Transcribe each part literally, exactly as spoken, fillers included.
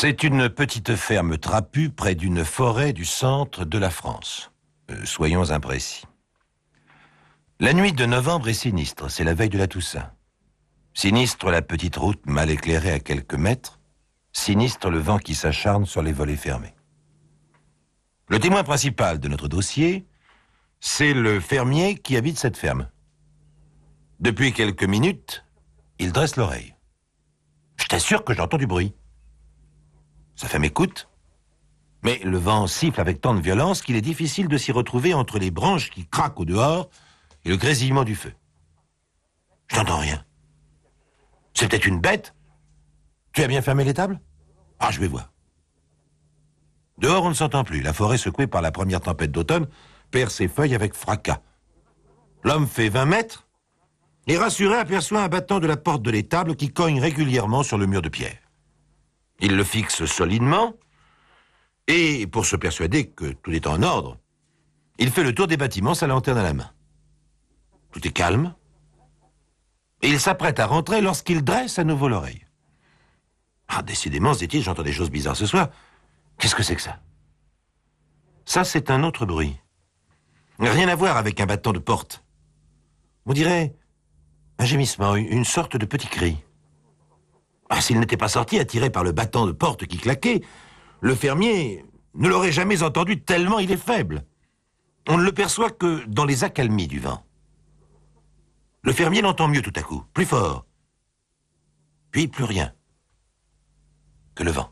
C'est une petite ferme trapue près d'une forêt du centre de la France. Euh, soyons imprécis. La nuit de novembre est sinistre, c'est la veille de la Toussaint. Sinistre la petite route mal éclairée à quelques mètres, sinistre le vent qui s'acharne sur les volets fermés. Le témoin principal de notre dossier, c'est le fermier qui habite cette ferme. Depuis quelques minutes, il dresse l'oreille. Je t'assure que j'entends du bruit. Sa femme écoute, mais le vent siffle avec tant de violence qu'il est difficile de s'y retrouver entre les branches qui craquent au dehors et le grésillement du feu. Je n'entends rien. C'est peut-être une bête. Tu as bien fermé l'étable? Ah, je vais voir. Dehors, on ne s'entend plus. La forêt, secouée par la première tempête d'automne, perd ses feuilles avec fracas. L'homme fait vingt mètres et, rassuré, aperçoit un battant de la porte de l'étable qui cogne régulièrement sur le mur de pierre. Il le fixe solidement et, pour se persuader que tout est en ordre, il fait le tour des bâtiments, sa lanterne à la main. Tout est calme et il s'apprête à rentrer lorsqu'il dresse à nouveau l'oreille. Ah, décidément, se dit-il, j'entends des choses bizarres ce soir. Qu'est-ce que c'est que ça? Ça, c'est un autre bruit. Rien à voir avec un battant de porte. On dirait un gémissement, une sorte de petit cri. Ah, s'il n'était pas sorti, attiré par le battant de porte qui claquait, le fermier ne l'aurait jamais entendu tellement il est faible. On ne le perçoit que dans les accalmies du vent. Le fermier l'entend mieux tout à coup, plus fort. Puis plus rien que le vent.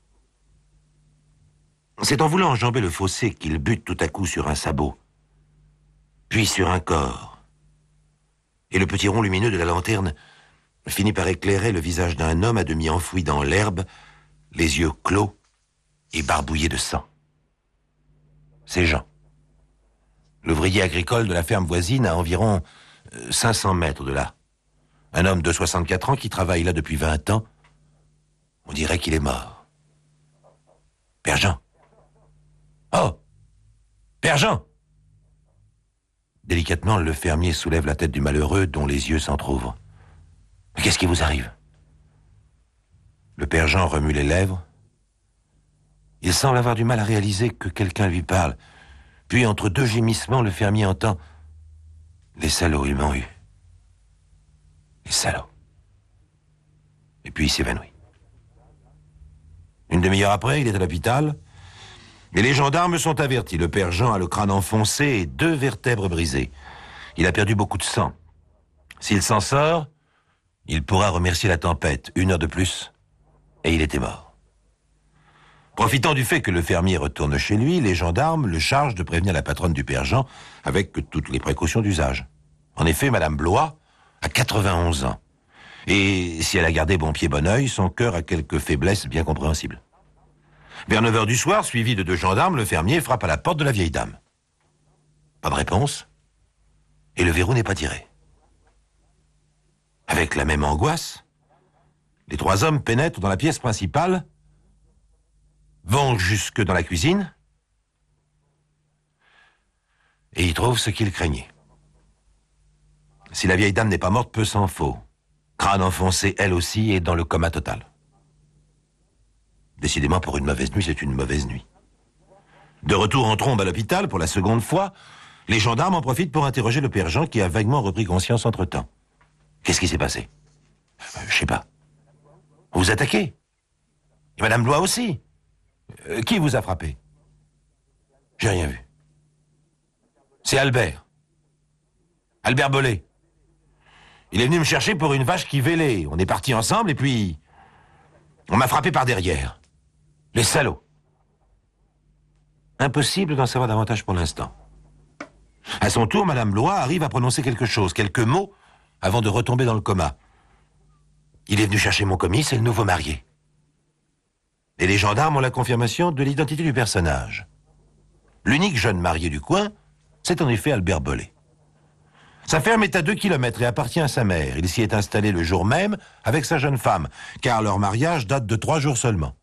C'est en voulant enjamber le fossé qu'il bute tout à coup sur un sabot, puis sur un corps. Et le petit rond lumineux de la lanterne finit par éclairer le visage d'un homme à demi enfoui dans l'herbe, les yeux clos et barbouillés de sang. C'est Jean, l'ouvrier agricole de la ferme voisine à environ cinq cents mètres de là. Un homme de soixante-quatre ans qui travaille là depuis vingt ans. On dirait qu'il est mort. Père Jean. Oh! Père Jean! Délicatement, le fermier soulève la tête du malheureux dont les yeux s'entr'ouvrent. Mais qu'est-ce qui vous arrive? Le père Jean remue les lèvres. Il semble avoir du mal à réaliser que quelqu'un lui parle. Puis, entre deux gémissements, le fermier entend « Les salauds, ils m'ont eu. Les salauds. » Et puis il s'évanouit. Une demi-heure après, il est à l'hôpital, et les gendarmes sont avertis. Le père Jean a le crâne enfoncé et deux vertèbres brisées. Il a perdu beaucoup de sang. S'il s'en sort, il pourra remercier la tempête, une heure de plus, et il était mort. Profitant du fait que le fermier retourne chez lui, les gendarmes le chargent de prévenir la patronne du père Jean avec toutes les précautions d'usage. En effet, Madame Blois a quatre-vingt-onze ans. Et si elle a gardé bon pied bon oeil, son cœur a quelques faiblesses bien compréhensibles. Vers neuf heures du soir, suivi de deux gendarmes, le fermier frappe à la porte de la vieille dame. Pas de réponse, et le verrou n'est pas tiré. Avec la même angoisse, les trois hommes pénètrent dans la pièce principale, vont jusque dans la cuisine, et y trouvent ce qu'ils craignaient. Si la vieille dame n'est pas morte, peu s'en faut. Crâne enfoncé, elle aussi, est dans le coma total. Décidément, pour une mauvaise nuit, c'est une mauvaise nuit. De retour en trombe à l'hôpital, pour la seconde fois, les gendarmes en profitent pour interroger le père Jean qui a vaguement repris conscience entre-temps. Qu'est-ce qui s'est passé? euh, Je sais pas. Vous vous attaquez? Et Madame Blois aussi? euh, Qui vous a frappé? J'ai rien vu. C'est Albert. Albert Bollet. Il est venu me chercher pour une vache qui vélait. On est partis ensemble et puis on m'a frappé par derrière. Les salauds. Impossible d'en savoir davantage pour l'instant. À son tour, Madame Blois arrive à prononcer quelque chose, quelques mots, avant de retomber dans le coma. Il est venu chercher mon commis, c'est le nouveau marié. Et les gendarmes ont la confirmation de l'identité du personnage. L'unique jeune marié du coin, c'est en effet Albert Bollet. Sa ferme est à deux kilomètres et appartient à sa mère. Il s'y est installé le jour même avec sa jeune femme, car leur mariage date de trois jours seulement.